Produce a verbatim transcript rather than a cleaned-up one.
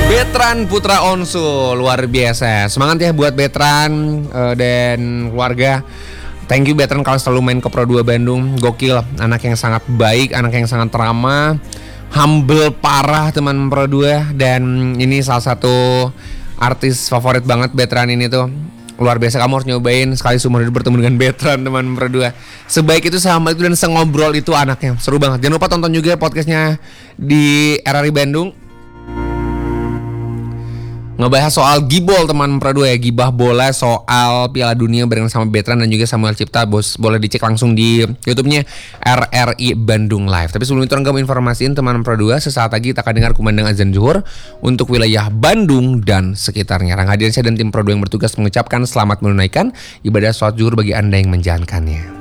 Betran Putra Onsu, luar biasa. Semangat ya buat Betran uh, dan keluarga. Thank you Betran kalau selalu main ke Pro dua Bandung. Gokil, anak yang sangat baik, anak yang sangat ramah, humble parah teman Pro dua. Dan ini salah satu artis favorit banget Betran ini tuh. Luar biasa, kamu harus nyobain sekali seumur hidup bertemu dengan Betran teman Pro dua. Sebaik itu, sama itu, dan sengobrol itu anaknya. Seru banget. Jangan lupa tonton juga podcastnya di R R I Bandung. Ngebahas soal gibol teman Pro dua ya, gibah bola soal Piala Dunia bareng sama Betran dan juga Samuel Cipta. Bos, boleh dicek langsung di YouTube-nya R R I Bandung Live. Tapi sebelum itu kamu informasiin teman Pro dua, sesaat lagi kita akan dengar kumandang azan zuhur untuk wilayah Bandung dan sekitarnya. Rangga Diansyah dan tim Pro dua yang bertugas mengucapkan selamat menunaikan ibadah sholat zuhur bagi Anda yang menjalankannya.